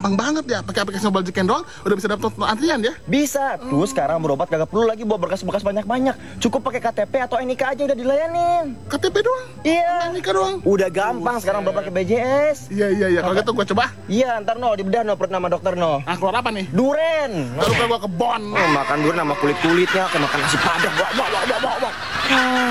gampang banget ya. Pakai aplikasi Mobile Jeken doang udah bisa daftar antrian ya. Bisa. Tuh sekarang berobat kagak perlu lagi bawa berkas-berkas banyak-banyak. Cukup pakai KTP atau NIK aja udah dilayanin. KTP doang. Iya. NIK doang. Udah gampang sekarang berobat pakai BJS. Iya. Kalau gitu gua coba. Iya, ntar no dibedah no perut nama dokter no. Ah, keluar apa nih? Duren. Lalu gua ke Bon. Makan duren sama kulit-kulitnya, kayak makan nasi padang. Wah.